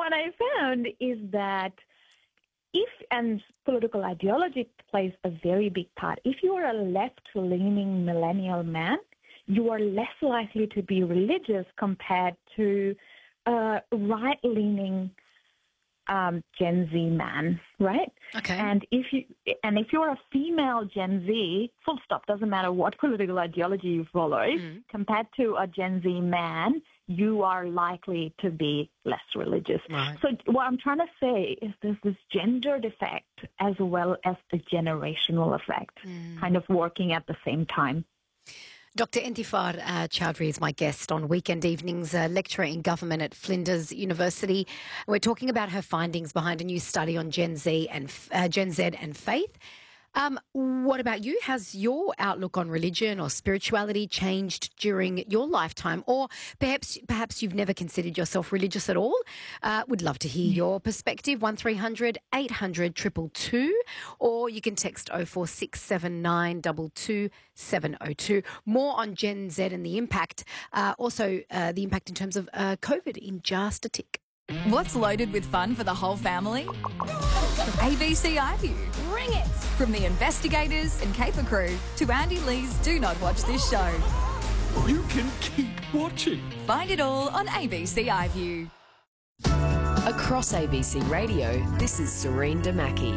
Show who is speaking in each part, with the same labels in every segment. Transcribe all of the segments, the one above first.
Speaker 1: what I found is that and political ideology plays a very big part. If you are a left-leaning millennial man, you are less likely to be religious compared to a right-leaning Gen Z man, right?
Speaker 2: Okay.
Speaker 1: And if you're a female Gen Z, full stop, doesn't matter what political ideology you follow, compared to a Gen Z man, you are likely to be less religious.
Speaker 2: Right.
Speaker 1: So what I'm trying to say is there's this gendered effect as well as the generational effect kind of working at the same time.
Speaker 2: Dr. Intifar Chowdhury is my guest on Weekend Evenings, a lecturer in government at Flinders University. We're talking about her findings behind a new study on Gen Z and faith. What about you? Has your outlook on religion or spirituality changed during your lifetime? Or perhaps you've never considered yourself religious at all? Would love to hear your perspective, 1300 800 222, or you can text 0467922702. More on Gen Z and the impact, also the impact in terms of COVID in just a tick.
Speaker 3: What's loaded with fun for the whole family? ABC iView. Bring it! From the investigators and Caper crew to Andy Lee's Do Not Watch This Show.
Speaker 4: You can keep watching.
Speaker 3: Find it all on ABC iView.
Speaker 5: Across ABC Radio, this is Serene Damaki.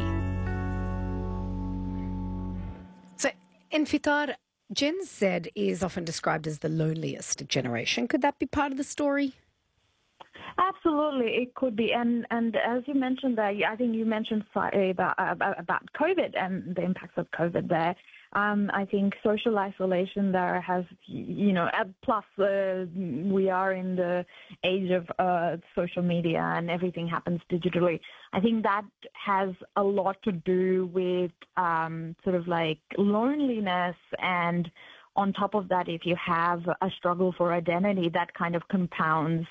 Speaker 2: So, Infitar, Gen Z is often described as the loneliest generation. Could that be part of the story?
Speaker 1: Absolutely, it could be, and as you mentioned there, I think you mentioned slightly about COVID and the impacts of COVID there. I think social isolation there has, plus we are in the age of social media and everything happens digitally. I think that has a lot to do with sort of like loneliness, and on top of that, if you have a struggle for identity, that kind of compounds.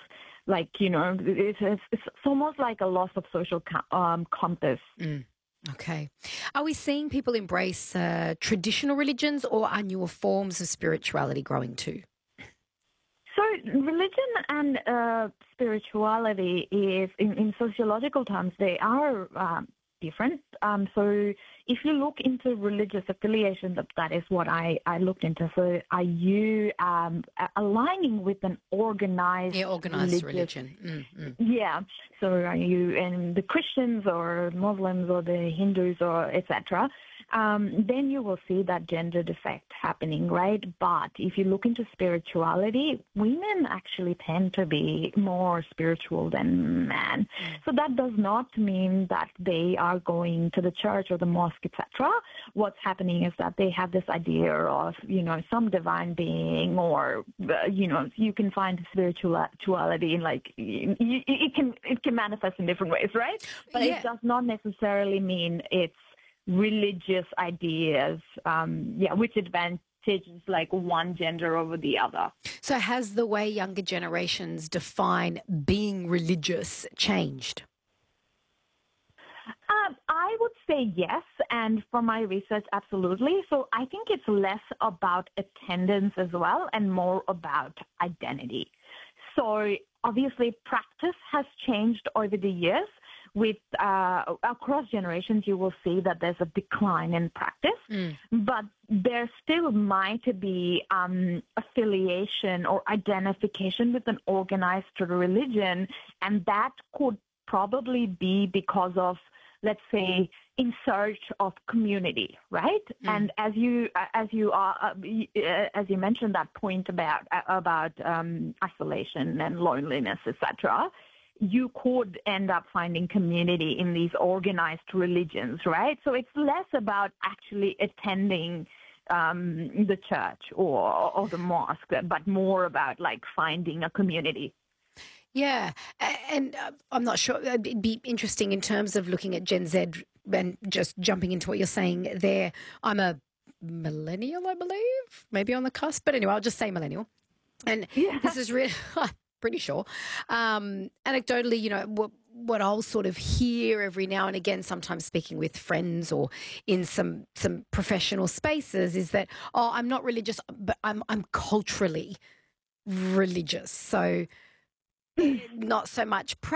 Speaker 1: It's almost like a loss of social compass.
Speaker 2: Okay. Are we seeing people embrace traditional religions, or are newer forms of spirituality growing too?
Speaker 1: So religion and spirituality is, in sociological terms, they are different. So if you look into religious affiliation, that is what I looked into. So are you aligning with an organized
Speaker 2: religion?
Speaker 1: Yeah. So are you in the Christians or Muslims or the Hindus or etc.? Then you will see that gendered effect happening, right? But if you look into spirituality, women actually tend to be more spiritual than men. So that does not mean that they are going to the church or the mosque, etc. What's happening is that they have this idea of, some divine being, or, you can find spirituality in it can manifest in different ways, right? But it does not necessarily mean it's religious ideas, which advantages like one gender over the other.
Speaker 2: So has the way younger generations define being religious changed?
Speaker 1: I would say yes, and from my research, absolutely. So I think it's less about attendance as well and more about identity. So obviously practice has changed over the years. With across generations, you will see that there's a decline in practice, but there still might be affiliation or identification with an organized religion, and that could probably be because of, let's say, in search of community, right? And as you mentioned that point about isolation and loneliness, etc., you could end up finding community in these organized religions, right? So it's less about actually attending the church or the mosque, but more about like finding a community.
Speaker 2: Yeah, and I'm not sure. It'd be interesting in terms of looking at Gen Z and just jumping into what you're saying there. I'm a millennial, I believe, maybe on the cusp, but anyway, I'll just say millennial. And this is really... pretty sure. Anecdotally, what I'll sort of hear every now and again, sometimes speaking with friends or in some professional spaces, is that, I'm not religious, but I'm culturally religious. So not so much